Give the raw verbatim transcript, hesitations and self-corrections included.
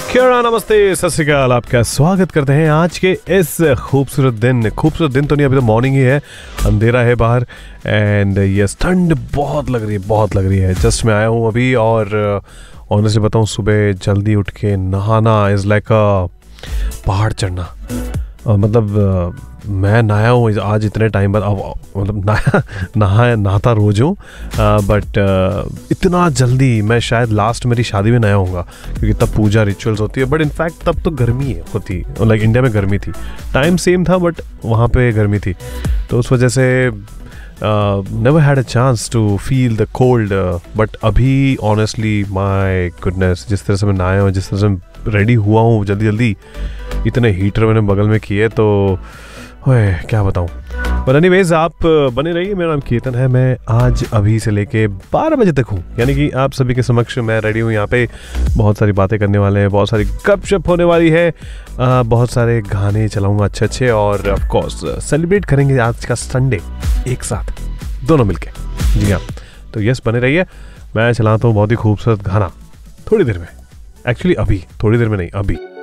नमस्कार, नमस्ते, सत श्री अकाल। आपका स्वागत करते हैं आज के इस खूबसूरत दिन खूबसूरत दिन तो नहीं, अभी तो मॉर्निंग ही है, अंधेरा है बाहर एंड यस ठंड बहुत लग रही है, बहुत लग रही है। जस्ट मैं आया हूँ अभी और ऑनेस्टली बताऊँ, सुबह जल्दी उठ के नहाना इज़ लाइक अ पहाड़ चढ़ना। Uh, मतलब uh, मैं नहाया हूँ आज इतने टाइम बाद, अब मतलब नहाया नहा नहाता रोज हूँ, बट uh, इतना जल्दी मैं शायद लास्ट मेरी शादी में नहाया हूँगा, क्योंकि तब पूजा रिचुअल्स होती है। बट इनफैक्ट तब तो गर्मी होती, लाइक इंडिया में गर्मी थी, टाइम सेम था बट वहाँ पे गर्मी थी, तो उस वजह से never had a chance to feel the cold. But अभी ऑनेस्टली माय गुडनेस, जिस तरह से मैं नहाया हूँ, जिस तरह से रेडी हुआ हूँ जल्दी जल्दी, इतने हीटर मैंने बगल में किए तो ओए क्या बताऊँ। पर एनीवेज आप बने रहिए। मेरा नाम कीर्तन है, मैं आज अभी से लेके बारह बजे तक हूँ, यानी कि आप सभी के समक्ष मैं रेडी हूँ। यहाँ पे बहुत सारी बातें करने वाले हैं, बहुत सारी गपशप होने वाली है, आ, बहुत सारे गाने चलाऊँगा अच्छे अच्छे, और ऑफ कोर्स सेलिब्रेट करेंगे आज का संडे एक साथ दोनों मिलके। जी हाँ, तो यस बने रहिए। मैं चलाता हूँ बहुत ही खूबसूरत गाना थोड़ी देर में, एक्चुअली अभी, थोड़ी देर में नहीं, अभी।